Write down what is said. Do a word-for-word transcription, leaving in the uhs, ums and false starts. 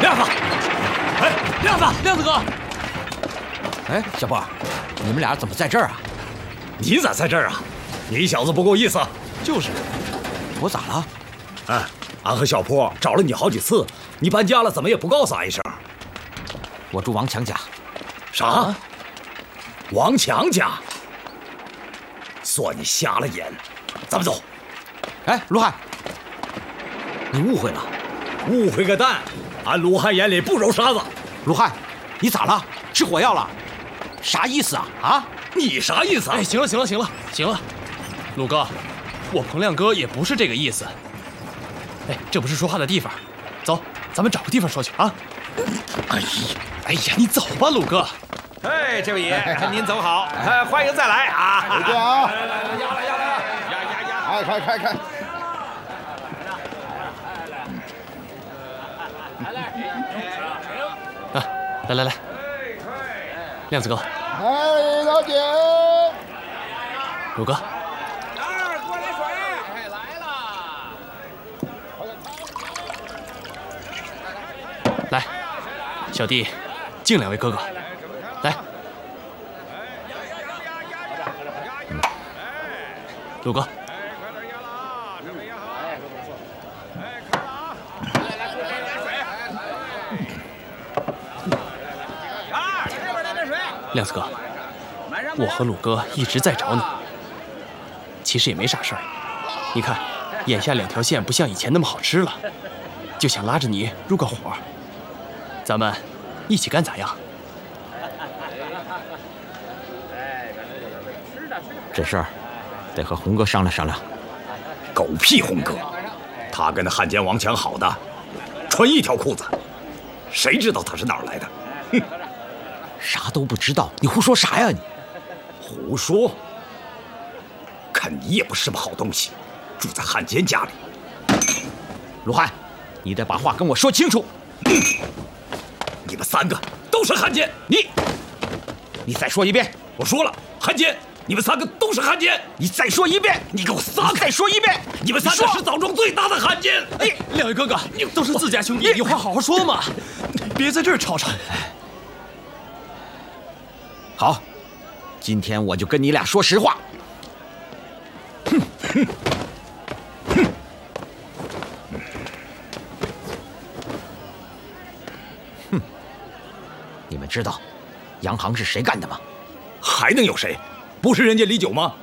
亮子，哎，亮子， 亮子哥， 哎，小波，你们俩怎么在这儿啊？ 你咋在这儿啊？你小子不够意思。 就是， 我咋了？ 哎，俺和小坡找了你好几次，你搬家了，怎么也不告诉俺一声？ 我住王强家。 啥？啊、王强家？算你瞎了眼。咱们走。 哎，卢汉，你误会了。 误会个蛋！俺卢汉眼里不揉沙子。 卢汉，你咋了？吃火药了？啥意思啊？啊？ 你啥意思啊？ 哎，行了行了行了行了，鲁哥，我彭亮哥也不是这个意思。哎，这不是说话的地方，走，咱们找个地方说去啊。 哎呀， 哎呀，你走吧，鲁哥。 哎，这位爷，您走好，哎，欢迎再来啊！ 再见啊！ 来来来，压了压了，压压压！ 哎，开开开！ 啊，来来来，亮子哥， 哎，老姐， 鲁哥， 二，过来水，来了。 来，小弟敬两位哥哥，来。鲁哥，亮子哥，我和鲁哥一直在找你，其实也没啥事儿。你看，眼下两条线不像以前那么好吃了，就想拉着你入个伙，咱们一起干咋样？ 这事儿得和红哥商量商量。 狗屁红哥，他跟那汉奸王强好的，穿一条裤子，谁知道他是哪儿来的？哼， 啥都不知道，你胡说啥呀你？ 胡说！看你也不是什么好东西，住在汉奸家里。 卢汉，你得把话跟我说清楚。 嗯、你们三个都是汉奸，你， 你再说一遍。 我说了，汉奸。你们三个都是汉奸！ 你再说一遍！ 你给我撒开！ 再说一遍！ 你们三个是枣庄最大的汉奸！ 哎，两位哥哥，你都是自家兄弟，有话好好说嘛，别在这儿吵吵。 好，今天我就跟你俩说实话。哼哼哼哼！你们知道杨航是谁干的吗？ 还能有谁？不是人家李九吗？